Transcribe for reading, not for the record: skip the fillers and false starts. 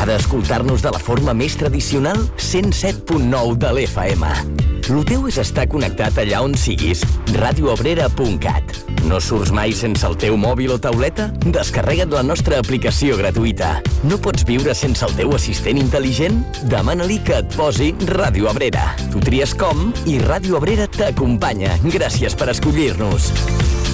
T'agrada escoltar-nos de la forma més tradicional? 107.9 de l'FM. Lo teu és estar connectat allà on siguis. radioabrera.cat. No surts mai sense el teu mòbil o tauleta? Descarrega't la nostra aplicació gratuïta. No pots viure sense el teu assistent intel·ligent? Demana-li que et posi Ràdio Abrera. Tu tries com i Ràdio Abrera t'acompanya. Gràcies per escollir-nos.